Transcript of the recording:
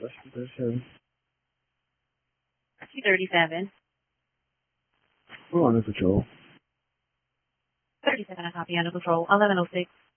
That's 37. 237. We're under control. 37, I copy, under control. 1106.